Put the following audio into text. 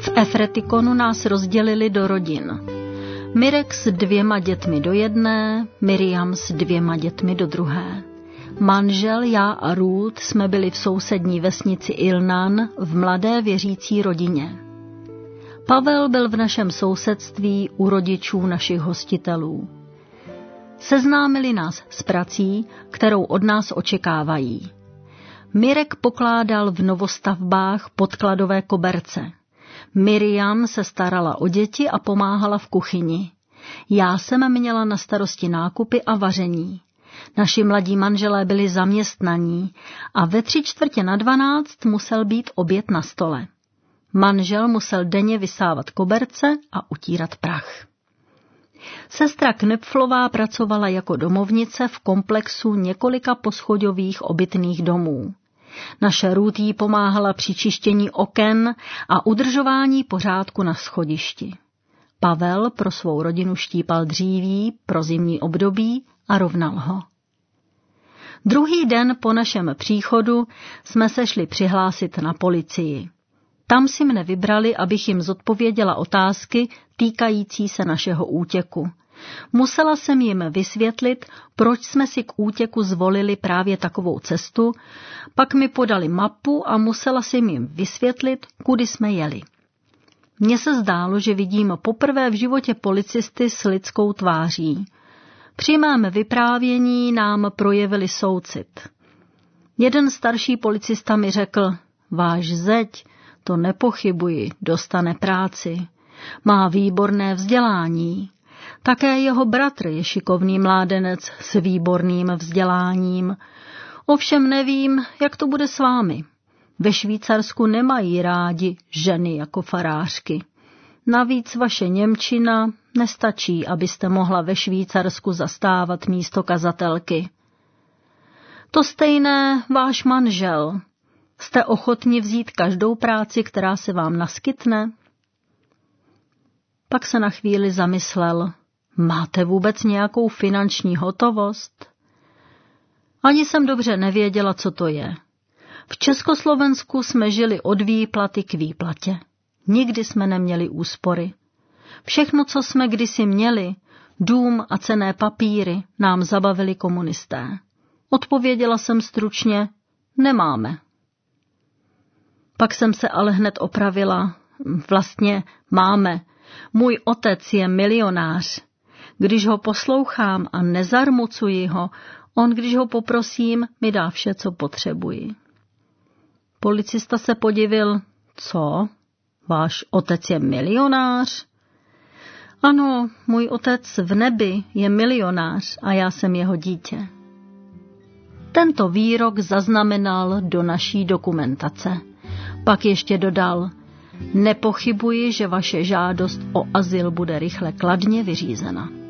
V Efretikonu nás rozdělili do rodin. Mirek s 2 dětmi do jedné, Miriam s 2 dětmi do druhé. Manžel, já a Ruth jsme byli v sousední vesnici Ilnan v mladé věřící rodině. Pavel byl v našem sousedství u rodičů našich hostitelů. Seznámili nás s prací, kterou od nás očekávají. Mirek pokládal v novostavbách podkladové koberce. Miriam se starala o děti a pomáhala v kuchyni. Já jsem měla na starosti nákupy a vaření. Naši mladí manželé byli zaměstnaní a ve 11:45 musel být oběd na stole. Manžel musel denně vysávat koberce a utírat prach. Sestra Knöpflová pracovala jako domovnice v komplexu několika poschodových obytných domů. Naše Ruth jí pomáhala při čištění oken a udržování pořádku na schodišti. Pavel pro svou rodinu štípal dříví pro zimní období a rovnal ho. Druhý den po našem příchodu jsme se šli přihlásit na policii. Tam si mne vybrali, abych jim zodpověděla otázky týkající se našeho útěku. Musela jsem jim vysvětlit, proč jsme si k útěku zvolili právě takovou cestu, pak mi podali mapu a musela jsem jim vysvětlit, kudy jsme jeli. Mně se zdálo, že vidím poprvé v životě policisty s lidskou tváří. Při mém vyprávění nám projevili soucit. Jeden starší policista mi řekl, váš zeď, to nepochybuji, dostane práci. Má výborné vzdělání. Také jeho bratr je šikovný mládenec s výborným vzděláním. Ovšem nevím, jak to bude s vámi. Ve Švýcarsku nemají rádi ženy jako farářky. Navíc vaše němčina nestačí, abyste mohla ve Švýcarsku zastávat místo kazatelky. To stejné váš manžel. Jste ochotni vzít každou práci, která se vám naskytne? Pak se na chvíli zamyslel. Máte vůbec nějakou finanční hotovost? Ani jsem dobře nevěděla, co to je. V Československu jsme žili od výplaty k výplatě. Nikdy jsme neměli úspory. Všechno, co jsme kdysi měli, dům a cenné papíry, nám zabavili komunisté. Odpověděla jsem stručně, nemáme. Pak jsem se ale hned opravila. Vlastně máme. Můj otec je milionář. Když ho poslouchám a nezarmucuji ho, on, když ho poprosím, mi dá vše, co potřebuji. Policista se podivil. Co? Váš otec je milionář? Ano, můj otec v nebi je milionář a já jsem jeho dítě. Tento výrok zaznamenal do naší dokumentace. Pak ještě dodal, nepochybuji, že vaše žádost o azyl bude rychle kladně vyřízena.